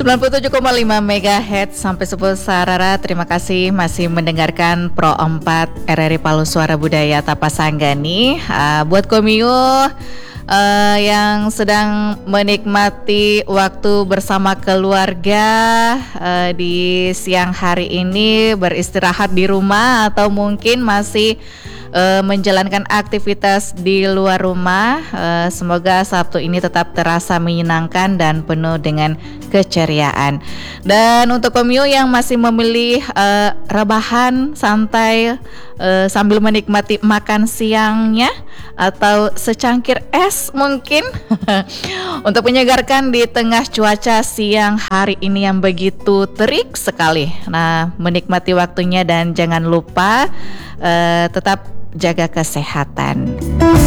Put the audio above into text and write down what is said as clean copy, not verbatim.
97,5 MHz sampai Subuh Sarara. Terima kasih masih mendengarkan Pro 4 RRI Palu Suara Budaya Tapasanggani. Buat Komio yang sedang menikmati waktu bersama keluarga di siang hari ini, beristirahat di rumah atau mungkin masih menjalankan aktivitas di luar rumah, semoga Sabtu ini tetap terasa menyenangkan dan penuh dengan keceriaan. Dan untuk Komio yang masih memilih rebahan santai sambil menikmati makan siangnya atau secangkir es mungkin untuk menyegarkan di tengah cuaca siang hari ini yang begitu terik sekali. Nah, menikmati waktunya dan jangan lupa tetap jaga kesehatan.